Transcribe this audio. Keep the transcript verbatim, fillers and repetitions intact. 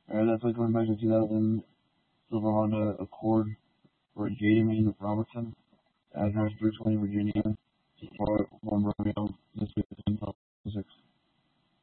Uh, that's like going back to two thousand Silver Honda Accord for Jadamin Robertson, address Bridgeland, Virginia, for Romeo.